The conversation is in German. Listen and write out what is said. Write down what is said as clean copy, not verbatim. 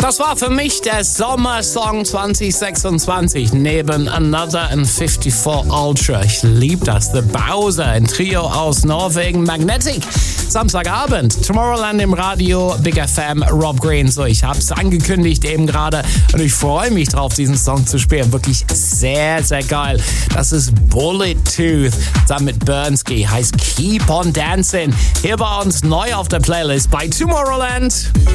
Das war für mich der Sommersong 2026 neben Another and 54 Ultra. Ich liebe das. The Bowser, ein Trio aus Norwegen. Magnetic, Samstagabend. Tomorrowland im Radio, Big FM, Rob Green. So, ich habe es angekündigt eben gerade und ich freue mich drauf, diesen Song zu spielen. Wirklich sehr, sehr geil. Das ist Bullet Tooth, zusammen mit Bernski. Heißt Keep on Dancing. Hier bei uns neu auf der Playlist bei Tomorrowland.